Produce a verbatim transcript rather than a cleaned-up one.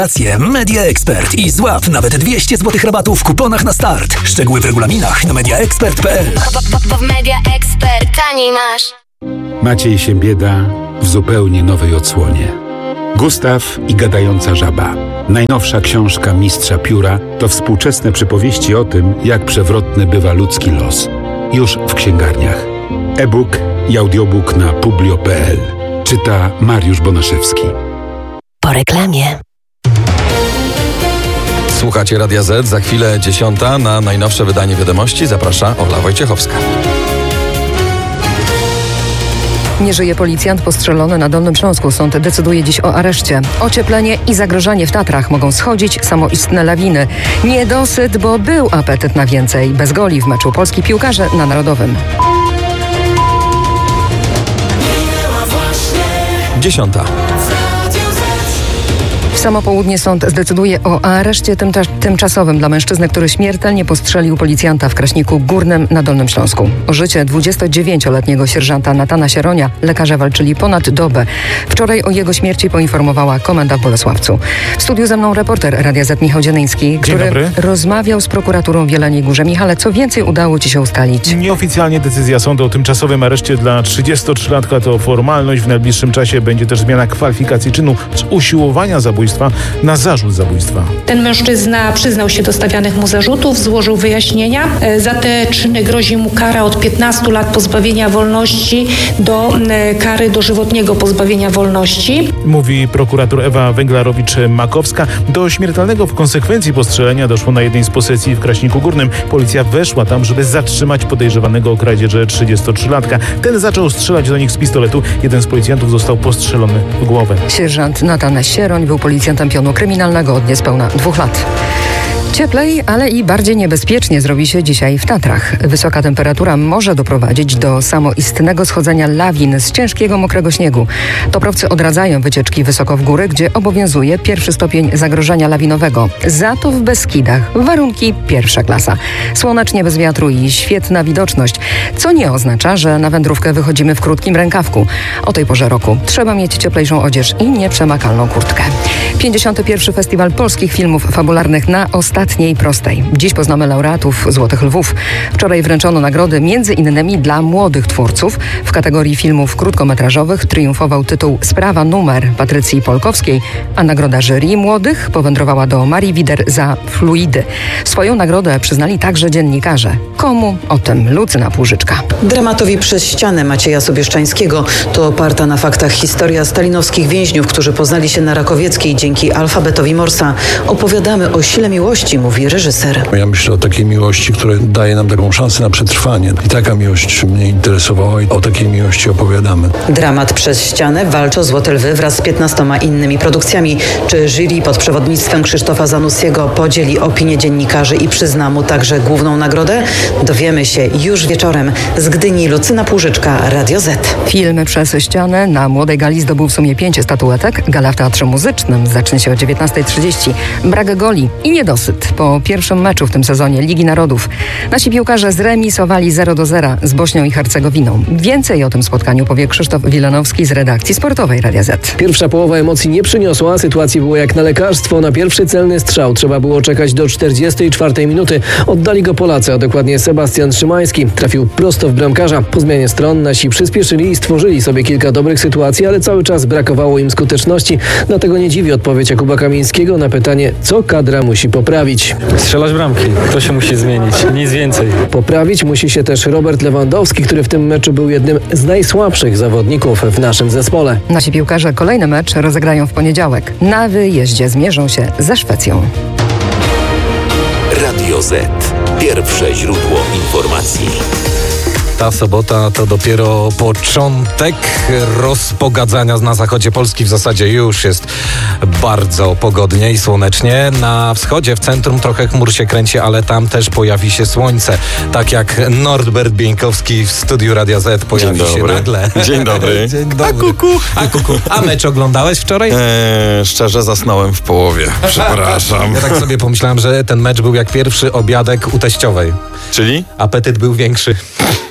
Media Expert i złap nawet dwieście złotych rabatu w kuponach na start. Szczegóły w regulaminach na media expert kropka p l. W Media Expert taniej masz. Maciej Siembieda w zupełnie nowej odsłonie. Gustaw i gadająca żaba. Najnowsza książka mistrza pióra to współczesne przypowieści o tym, jak przewrotny bywa ludzki los. Już w księgarniach. E-book i audiobook na publio kropka p l. Czyta Mariusz Bonaszewski. Po reklamie. Słuchacie Radia Z, za chwilę dziesiąta. Na najnowsze wydanie Wiadomości zaprasza Ola Wojciechowska. Nie żyje policjant postrzelony na Dolnym Śląsku. Sąd decyduje dziś o areszcie. Ocieplenie i zagrożenie w Tatrach mogą schodzić samoistne lawiny. Niedosyt, bo był apetyt na więcej. Bez goli w meczu polski piłkarze na Narodowym. Dziesiąta. W samo południe sąd zdecyduje o areszcie tymta- tymczasowym dla mężczyzny, który śmiertelnie postrzelił policjanta w Kraśniku Górnym na Dolnym Śląsku. O życie dwudziestodziewięcioletniego sierżanta Natana Sieronia lekarze walczyli ponad dobę. Wczoraj o jego śmierci poinformowała komenda w Bolesławcu. W studiu ze mną reporter Radia Z Michał Dzianyński, który dobry. rozmawiał z prokuraturą w Jeleniej Górze. Michale, co więcej udało ci się ustalić? Nieoficjalnie decyzja sądu o tymczasowym areszcie dla trzydziestotrzylatka to formalność. W najbliższym czasie będzie też zmiana kwalifikacji czynu z usiłowania zabójstwa na zarzut zabójstwa. Ten mężczyzna przyznał się do stawianych mu zarzutów, złożył wyjaśnienia. Za te czyny grozi mu kara od piętnastu lat pozbawienia wolności do kary dożywotniego pozbawienia wolności. Mówi prokurator Ewa Węglarowicz-Makowska. Do śmiertelnego w konsekwencji postrzelenia doszło na jednej z posesji w Kraśniku Górnym. Policja weszła tam, żeby zatrzymać podejrzewanego o kradzieży trzydziestotrzylatka. Ten zaczął strzelać do nich z pistoletu. Jeden z policjantów został postrzelony w głowę. Sierżant Natan Sieroń był policjantem pionu kryminalnego od niespełna dwóch lat. Cieplej, ale i bardziej niebezpiecznie zrobi się dzisiaj w Tatrach. Wysoka temperatura może doprowadzić do samoistnego schodzenia lawin z ciężkiego, mokrego śniegu. Toprowcy odradzają wycieczki wysoko w góry, gdzie obowiązuje pierwszy stopień zagrożenia lawinowego. Za to w Beskidach warunki pierwsza klasa. Słonecznie, bez wiatru i świetna widoczność, co nie oznacza, że na wędrówkę wychodzimy w krótkim rękawku. O tej porze roku trzeba mieć cieplejszą odzież i nieprzemakalną kurtkę. pięćdziesiąty pierwszy Festiwal Polskich Filmów Fabularnych na Ostatniej Prostej. Dziś poznamy laureatów Złotych Lwów. Wczoraj wręczono nagrody między innymi dla młodych twórców. W kategorii filmów krótkometrażowych triumfował tytuł Sprawa numer Patrycji Polkowskiej, a nagroda jury młodych powędrowała do Marii Wider za Fluidy. Swoją nagrodę przyznali także dziennikarze. Komu? O tym Lucyna Płużyczka. Dramatowi Przez ścianę Macieja Sobieszczańskiego to oparta na faktach historia stalinowskich więźniów, którzy poznali się na Rakowieckiej dzięki alfabetowi Morsa. Opowiadamy o sile miłości, mówi reżyser. Ja myślę o takiej miłości, która daje nam taką szansę na przetrwanie. I taka miłość mnie interesowała i o takiej miłości opowiadamy. Dramat Przez ścianę walczy o Złote Lwy wraz z piętnastoma innymi produkcjami. Czy jury pod przewodnictwem Krzysztofa Zanussiego podzieli opinię dziennikarzy i przyzna mu także główną nagrodę? Dowiemy się już wieczorem. Z Gdyni Lucyna Płużyczka, Radio Z. Film Przez ścianę na Młodej Gali zdobył w sumie pięć statuetek. Gala w Teatrze Muzycznym zacznie się o dziewiętnasta trzydzieści. Brak goli i niedosyt po pierwszym meczu w tym sezonie Ligi Narodów. Nasi piłkarze zremisowali zero do zera z Bośnią i Hercegowiną. Więcej o tym spotkaniu powie Krzysztof Wilanowski z redakcji sportowej Radia Z. Pierwsza połowa emocji nie przyniosła, sytuacji było jak na lekarstwo. Na pierwszy celny strzał trzeba było czekać do czterdziestej czwartej minuty. Oddali go Polacy, a dokładnie Sebastian Szymański. Trafił prosto w bramkarza. Po zmianie stron nasi przyspieszyli i stworzyli sobie kilka dobrych sytuacji, ale cały czas brakowało im skuteczności. Dlatego nie dziwi odpowiedź Jakuba Kamińskiego na pytanie, co kadra musi poprawić. Strzelać bramki, to się musi zmienić, nic więcej. Poprawić musi się też Robert Lewandowski, który w tym meczu był jednym z najsłabszych zawodników w naszym zespole. Nasi piłkarze kolejny mecz rozegrają w poniedziałek. Na wyjeździe zmierzą się ze Szwecją. Radio Z. Pierwsze źródło informacji. Ta sobota to dopiero początek rozpogadzania na zachodzie Polski. W zasadzie już jest bardzo pogodnie i słonecznie. Na wschodzie, w centrum trochę chmur się kręci, ale tam też pojawi się słońce. Tak jak Norbert Bieńkowski w studiu Radia Z pojawi Dzień się dobry. nagle. Dzień dobry. Dzień dobry. A kuku. A kuku. A mecz oglądałeś wczoraj? Eee, szczerze zasnąłem w połowie. Przepraszam. Ja tak sobie pomyślałem, że ten mecz był jak pierwszy obiadek u teściowej. Czyli? Apetyt był większy.